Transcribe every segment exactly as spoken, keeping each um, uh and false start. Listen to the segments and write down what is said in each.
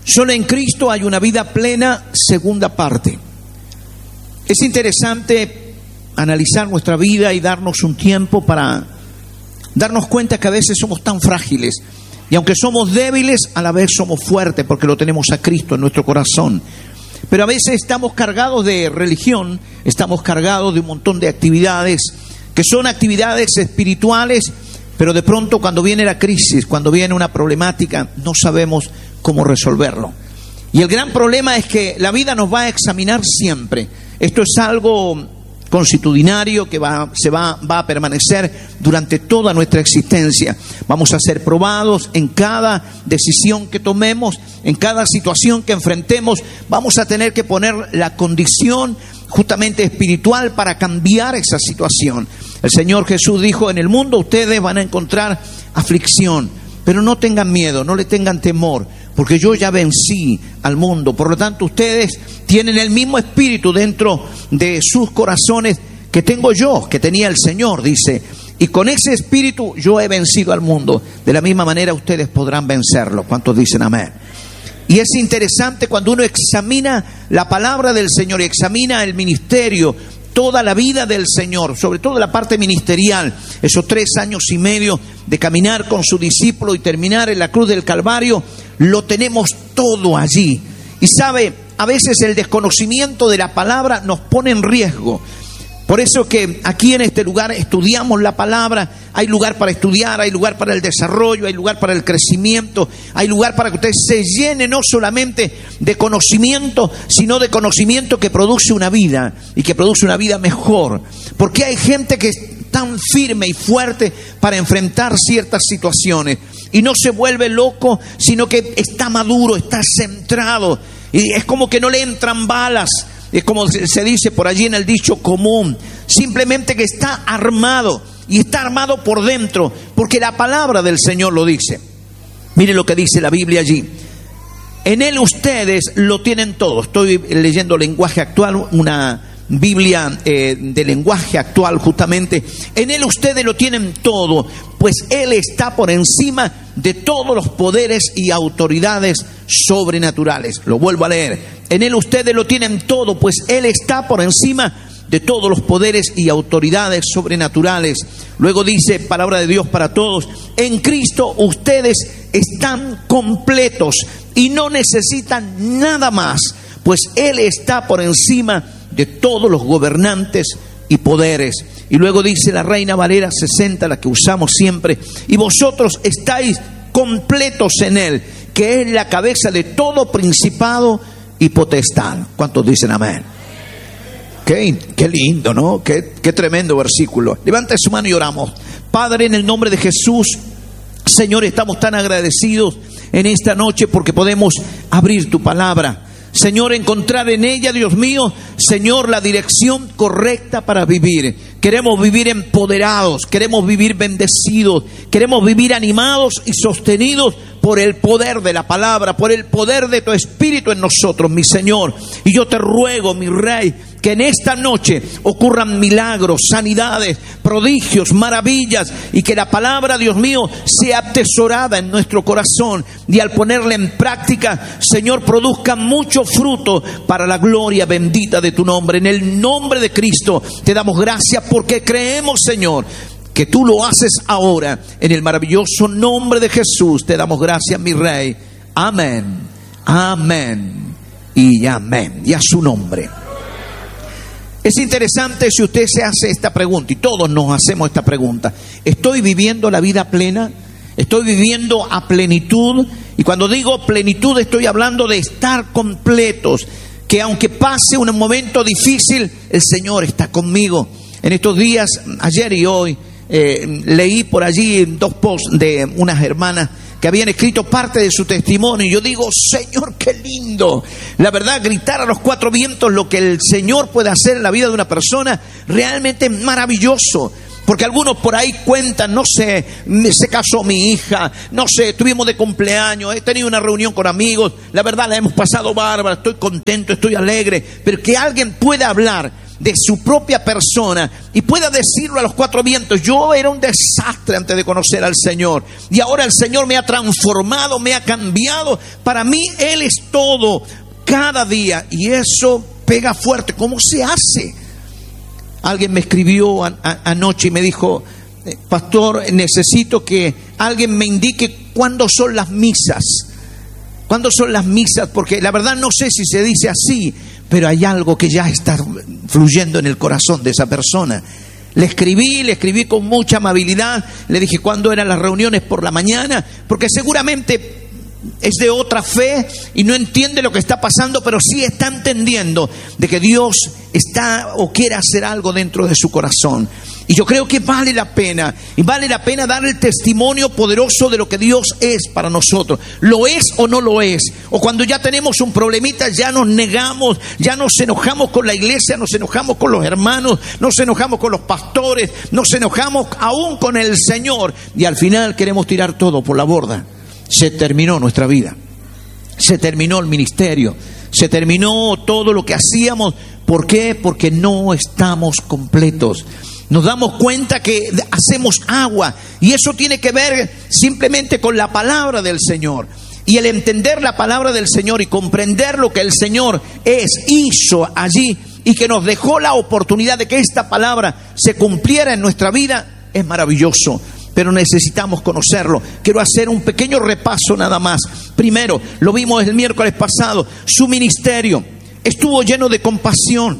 Solo en Cristo hay una vida plena, segunda parte. Es interesante analizar nuestra vida y darnos un tiempo para darnos cuenta que a veces somos tan frágiles. Y aunque somos débiles, a la vez somos fuertes porque lo tenemos a Cristo en nuestro corazón. Pero a veces estamos cargados de religión, estamos cargados de un montón de actividades que son actividades espirituales, pero de pronto cuando viene la crisis, cuando viene una problemática, no sabemos cómo resolverlo. Y el gran problema es que la vida nos va a examinar siempre. Esto es algo consuetudinario que va, se va, va a permanecer durante toda nuestra existencia. Vamos a ser probados en cada decisión que tomemos, en cada situación que enfrentemos. Vamos a tener que poner la condición justamente espiritual para cambiar esa situación. El Señor Jesús dijo: en el mundo ustedes van a encontrar aflicción, pero no tengan miedo, no le tengan temor, porque yo ya vencí al mundo. Por lo tanto, ustedes tienen el mismo espíritu dentro de sus corazones que tengo yo, que tenía el Señor, dice. Y con ese espíritu yo he vencido al mundo. De la misma manera ustedes podrán vencerlo. ¿Cuántos dicen amén? Y es interesante cuando uno examina la palabra del Señor y examina el ministerio, toda la vida del Señor, sobre todo la parte ministerial, esos tres años y medio de caminar con su discípulo y terminar en la cruz del Calvario, lo tenemos todo allí. Y sabe, a veces el desconocimiento de la palabra nos pone en riesgo. Por eso que aquí en este lugar estudiamos la palabra. Hay lugar para estudiar, hay lugar para el desarrollo, hay lugar para el crecimiento, hay lugar para que usted se llene no solamente de conocimiento, sino de conocimiento que produce una vida y que produce una vida mejor. Porque hay gente que es tan firme y fuerte para enfrentar ciertas situaciones y no se vuelve loco, sino que está maduro, está centrado, y es como que no le entran balas. Es como se dice por allí en el dicho común, simplemente que está armado, y está armado por dentro, porque la palabra del Señor lo dice. Mire lo que dice la Biblia allí: en Él ustedes lo tienen todo. Estoy leyendo lenguaje actual, una Biblia eh, de lenguaje actual justamente. En Él ustedes lo tienen todo, pues Él está por encima de todos los poderes y autoridades sobrenaturales. Lo vuelvo a leer: en Él ustedes lo tienen todo, pues Él está por encima de todos los poderes y autoridades sobrenaturales. Luego dice, palabra de Dios para todos: en Cristo ustedes están completos y no necesitan nada más, pues Él está por encima de todos los gobernantes y poderes. Y luego dice la Reina Valera sesenta, la que usamos siempre: y vosotros estáis completos en Él, que es la cabeza de todo principado y potestad. ¿Cuántos dicen amén? Qué, qué lindo, ¿no? Qué, qué tremendo versículo. Levanta su mano y oramos. Padre, en el nombre de Jesús, Señor, estamos tan agradecidos en esta noche porque podemos abrir tu palabra. Señor, encontrar en ella, Dios mío, Señor, la dirección correcta para vivir. Queremos vivir empoderados, queremos vivir bendecidos, queremos vivir animados y sostenidos por el poder de la palabra, por el poder de tu Espíritu en nosotros, mi Señor. Y yo te ruego, mi Rey, que en esta noche ocurran milagros, sanidades, prodigios, maravillas, y que la palabra, Dios mío, sea atesorada en nuestro corazón, y al ponerla en práctica, Señor, produzca mucho fruto para la gloria bendita de tu nombre. En el nombre de Cristo te damos gracias porque creemos, Señor, que tú lo haces ahora. En el maravilloso nombre de Jesús te damos gracias, mi Rey. Amén, amén y amén. Y a su nombre. Es interesante si usted se hace esta pregunta, y todos nos hacemos esta pregunta: ¿estoy viviendo la vida plena? ¿Estoy viviendo a plenitud? Y cuando digo plenitud, estoy hablando de estar completos, que aunque pase un momento difícil, el Señor está conmigo. En estos días, ayer y hoy, eh, leí por allí dos posts de unas hermanas que habían escrito parte de su testimonio, y yo digo, Señor, qué lindo. La verdad, gritar a los cuatro vientos lo que el Señor puede hacer en la vida de una persona, realmente es maravilloso. Porque algunos por ahí cuentan, no sé, se casó mi hija, no sé, estuvimos de cumpleaños, he tenido una reunión con amigos, la verdad la hemos pasado bárbara, estoy contento, estoy alegre. Pero que alguien pueda hablar de su propia persona y pueda decirlo a los cuatro vientos: yo era un desastre antes de conocer al Señor, y ahora el Señor me ha transformado, me ha cambiado. Para mí Él es todo, cada día. Y eso pega fuerte. ¿Cómo se hace? Alguien me escribió a, a, anoche y me dijo: pastor, necesito que alguien me indique cuándo son las misas. ¿Cuándo son las misas? Porque la verdad no sé si se dice así, pero hay algo que ya está fluyendo en el corazón de esa persona. Le escribí, le escribí con mucha amabilidad. Le dije cuándo eran las reuniones por la mañana, porque seguramente es de otra fe y no entiende lo que está pasando, pero sí está entendiendo de que Dios está o quiere hacer algo dentro de su corazón. Y yo creo que vale la pena, y vale la pena dar el testimonio poderoso de lo que Dios es para nosotros. ¿Lo es o no lo es? O cuando ya tenemos un problemita, ya nos negamos, ya nos enojamos con la iglesia, nos enojamos con los hermanos, nos enojamos con los pastores, nos enojamos aún con el Señor, y al final queremos tirar todo por la borda. Se terminó nuestra vida, se terminó el ministerio, se terminó todo lo que hacíamos. ¿Por qué? Porque no estamos completos. Nos damos cuenta que hacemos agua, y eso tiene que ver simplemente con la palabra del Señor. Y el entender la palabra del Señor y comprender lo que el Señor es, hizo allí, y que nos dejó la oportunidad de que esta palabra se cumpliera en nuestra vida, es maravilloso. Pero necesitamos conocerlo. Quiero hacer un pequeño repaso nada más. Primero, lo vimos el miércoles pasado, su ministerio estuvo lleno de compasión.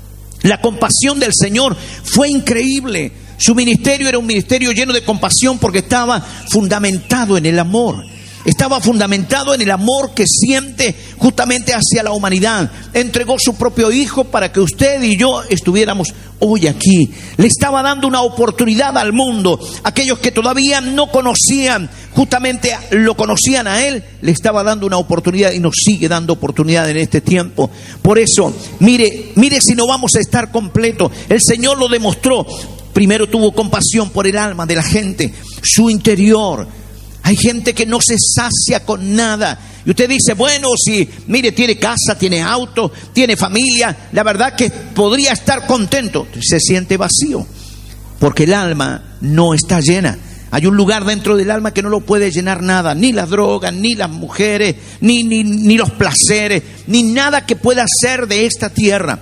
La compasión del Señor fue increíble. Su ministerio era un ministerio lleno de compasión porque estaba fundamentado en el amor. Estaba fundamentado en el amor que siente justamente hacia la humanidad. Entregó su propio hijo para que usted y yo estuviéramos hoy aquí. Le estaba dando una oportunidad al mundo. Aquellos que todavía no conocían, justamente lo conocían a Él, le estaba dando una oportunidad, y nos sigue dando oportunidad en este tiempo. Por eso, mire, mire si no vamos a estar completos. El Señor lo demostró. Primero tuvo compasión por el alma de la gente, su interior. Hay gente que no se sacia con nada. Y usted dice, bueno, si, mire, tiene casa, tiene auto, tiene familia, la verdad que podría estar contento. Se siente vacío, porque el alma no está llena. Hay un lugar dentro del alma que no lo puede llenar nada, ni las drogas, ni las mujeres, ni, ni, ni los placeres, ni nada que pueda ser de esta tierra.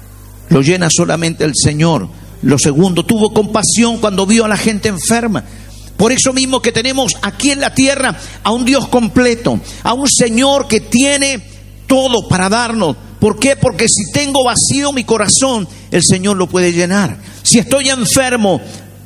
Lo llena solamente el Señor. Lo segundo, tuvo compasión cuando vio a la gente enferma. Por eso mismo que tenemos aquí en la tierra a un Dios completo, a un Señor que tiene todo para darnos. ¿Por qué? Porque si tengo vacío mi corazón, el Señor lo puede llenar. Si estoy enfermo,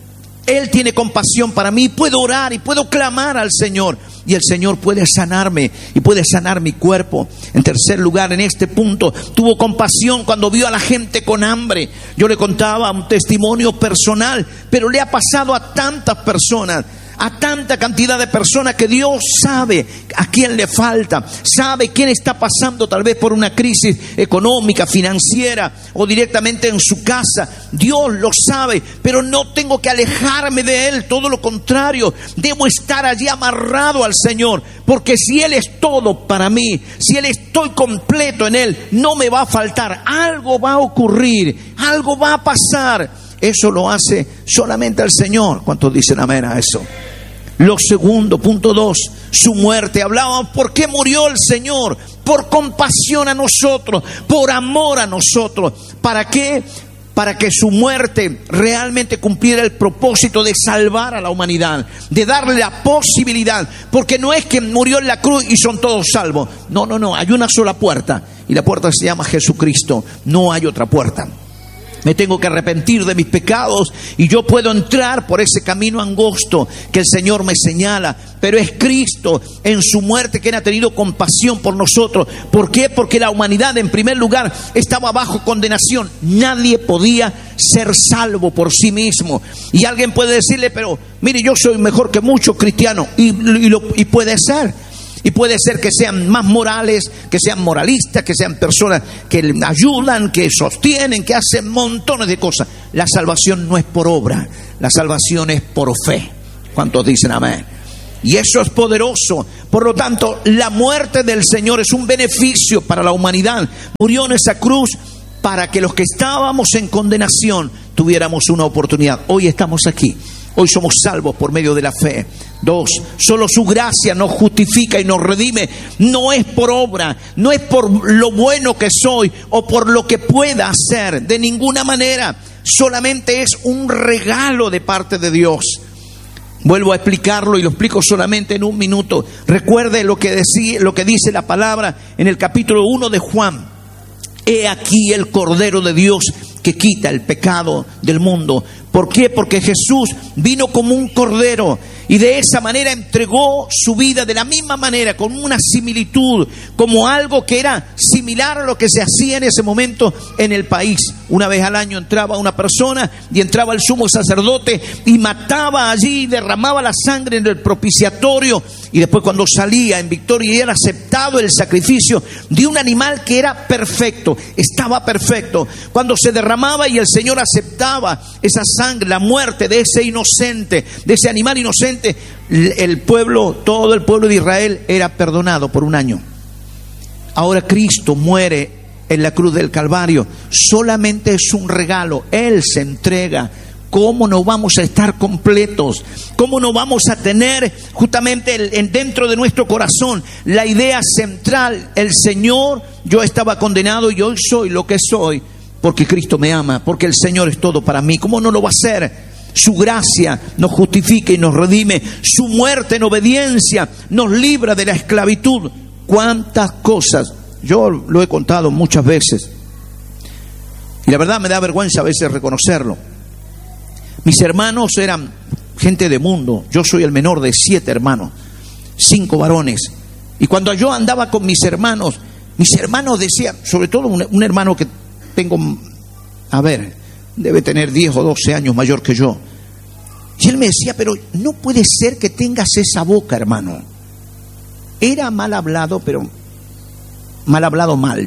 Él tiene compasión para mí. Puedo orar y puedo clamar al Señor, y el Señor puede sanarme y puede sanar mi cuerpo. En tercer lugar, en este punto, tuvo compasión cuando vio a la gente con hambre. Yo le contaba un testimonio personal, pero le ha pasado a tantas personas, a tanta cantidad de personas, que Dios sabe a quién le falta, sabe quién está pasando tal vez por una crisis económica, financiera, o directamente en su casa. Dios lo sabe, pero no tengo que alejarme de Él, todo lo contrario, debo estar allí amarrado al Señor, porque si Él es todo para mí, si Él estoy completo en Él, no me va a faltar. Algo va a ocurrir, algo va a pasar. Eso lo hace solamente el Señor. ¿Cuántos dicen amén a eso? Lo segundo, punto dos, su muerte. Hablábamos, ¿por qué murió el Señor? Por compasión a nosotros, por amor a nosotros. ¿Para qué? Para que su muerte realmente cumpliera el propósito de salvar a la humanidad, de darle la posibilidad. Porque no es que murió en la cruz y son todos salvos. No, no, no, hay una sola puerta, y la puerta se llama Jesucristo. No hay otra puerta. Me tengo que arrepentir de mis pecados y yo puedo entrar por ese camino angosto que el Señor me señala. Pero es Cristo en su muerte quien ha tenido compasión por nosotros. ¿Por qué? Porque la humanidad, en primer lugar, estaba bajo condenación. Nadie podía ser salvo por sí mismo. Y alguien puede decirle, pero mire, yo soy mejor que muchos cristianos. Y, y, lo, y puede ser. Y puede ser que sean más morales, que sean moralistas, que sean personas que ayudan, que sostienen, que hacen montones de cosas. La salvación no es por obra, la salvación es por fe. ¿Cuántos dicen amén? Y eso es poderoso. Por lo tanto, la muerte del Señor es un beneficio para la humanidad. Murió en esa cruz para que los que estábamos en condenación tuviéramos una oportunidad. Hoy estamos aquí. Hoy somos salvos por medio de la fe. Dos, solo su gracia nos justifica y nos redime. No es por obra, no es por lo bueno que soy o por lo que pueda hacer. De ninguna manera. Solamente es un regalo de parte de Dios. Vuelvo a explicarlo y lo explico solamente en un minuto. Recuerde lo que decía, lo que dice la palabra en el capítulo uno de Juan. He aquí el Cordero de Dios que quita el pecado del mundo. ¿Por qué? Porque Jesús vino como un cordero y de esa manera entregó su vida de la misma manera, con una similitud, como algo que era similar a lo que se hacía en ese momento en el país. Una vez al año entraba una persona y entraba el sumo sacerdote y mataba allí, derramaba la sangre en el propiciatorio, y después cuando salía en victoria y era aceptado el sacrificio de un animal que era perfecto, estaba perfecto. Cuando se derramaba y el Señor aceptaba esa sangre, la muerte de ese inocente, de ese animal inocente, el pueblo, todo el pueblo de Israel era perdonado por un año. Ahora Cristo muere en la cruz del Calvario, solamente es un regalo. Él se entrega. ¿Cómo no vamos a estar completos? ¿Cómo no vamos a tener justamente el, el, dentro de nuestro corazón la idea central? El Señor, yo estaba condenado y hoy soy lo que soy porque Cristo me ama, porque el Señor es todo para mí. ¿Cómo no lo va a hacer? Su gracia nos justifica y nos redime. Su muerte en obediencia nos libra de la esclavitud. ¿Cuántas cosas? Yo lo he contado muchas veces y la verdad me da vergüenza a veces reconocerlo. Mis hermanos eran gente de mundo. Yo soy el menor de siete hermanos, cinco varones. Y cuando yo andaba con mis hermanos, mis hermanos decían, sobre todo un, un hermano que tengo, a ver, debe tener diez o doce años mayor que yo. Y él me decía, pero no puede ser que tengas esa boca, hermano. Era mal hablado, pero mal hablado mal.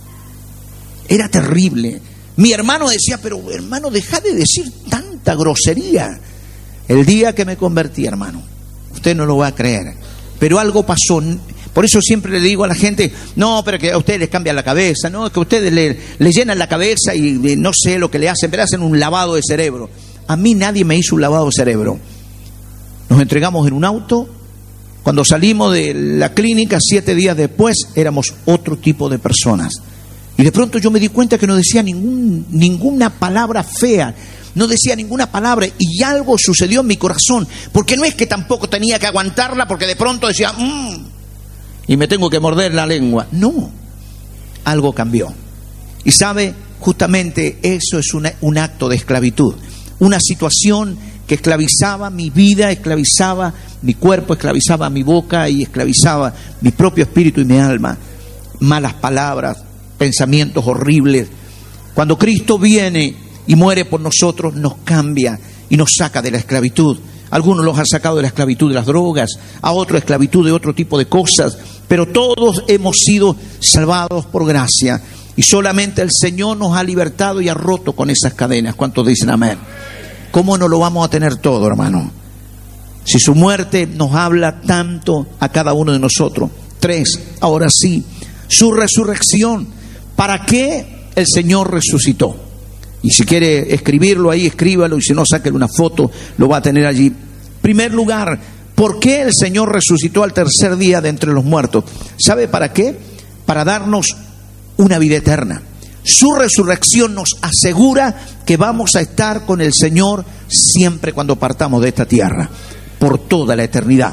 Era terrible. Mi hermano decía, pero hermano, deja de decir tanta grosería. El día que me convertí, hermano, usted no lo va a creer, pero algo pasó. Por eso siempre le digo a la gente, no, pero que a ustedes les cambian la cabeza, no, que a ustedes le, le llenan la cabeza y no sé lo que le hacen, pero hacen un lavado de cerebro. A mí nadie me hizo un lavado de cerebro. Nos entregamos en un auto. Cuando salimos de la clínica, siete días después, éramos otro tipo de personas. Y de pronto yo me di cuenta que no decía ningún, ninguna palabra fea, no decía ninguna palabra, y algo sucedió en mi corazón, porque no es que tampoco tenía que aguantarla, porque de pronto decía, mmm, y me tengo que morder la lengua. No, algo cambió. Y sabe, justamente eso es una, un acto de esclavitud, una situación que esclavizaba mi vida, esclavizaba mi cuerpo, esclavizaba mi boca y esclavizaba mi propio espíritu y mi alma. Malas palabras, pensamientos horribles. Cuando Cristo viene y muere por nosotros, nos cambia y nos saca de la esclavitud. Algunos los han sacado de la esclavitud de las drogas, a otros esclavitud de otro tipo de cosas, pero todos hemos sido salvados por gracia y solamente el Señor nos ha libertado y ha roto con esas cadenas. ¿Cuántos dicen amén? ¿Cómo no lo vamos a tener todo, hermano? Si su muerte nos habla tanto a cada uno de nosotros. Tres, ahora sí, su resurrección. ¿Para qué el Señor resucitó? Y si quiere escribirlo ahí, escríbalo, y si no, sáquele una foto, lo va a tener allí. Primer lugar, ¿por qué el Señor resucitó al tercer día de entre los muertos? ¿Sabe para qué? Para darnos una vida eterna. Su resurrección nos asegura que vamos a estar con el Señor siempre cuando partamos de esta tierra, por toda la eternidad.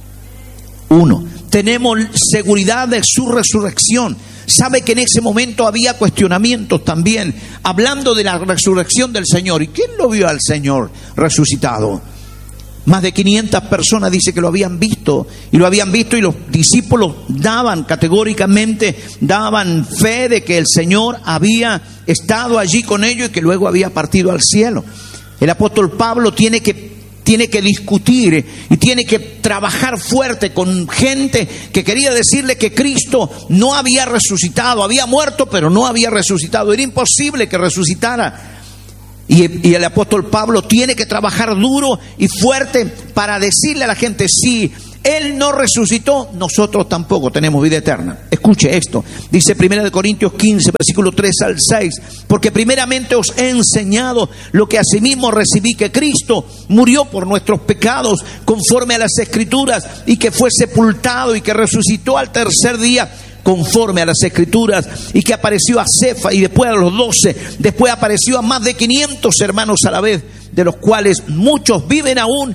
Uno, tenemos seguridad de su resurrección. Sabe que en ese momento había cuestionamientos también, hablando de la resurrección del Señor. ¿Y quién lo vio al Señor resucitado? Más de quinientas personas dice que lo habían visto, y lo habían visto, y los discípulos daban categóricamente, daban fe de que el Señor había estado allí con ellos y que luego había partido al cielo. El apóstol Pablo tiene que tiene que discutir y tiene que trabajar fuerte con gente que quería decirle que Cristo no había resucitado, había muerto pero no había resucitado, era imposible que resucitara. Y, y el apóstol Pablo tiene que trabajar duro y fuerte para decirle a la gente, sí, Él no resucitó, nosotros tampoco tenemos vida eterna. Escuche esto, dice primera de Corintios quince, versículo tres al seis, porque primeramente os he enseñado lo que asimismo recibí, que Cristo murió por nuestros pecados conforme a las Escrituras, y que fue sepultado y que resucitó al tercer día conforme a las Escrituras, y que apareció a Cefa y después a los doce, después apareció a más de quinientos hermanos a la vez, de los cuales muchos viven aún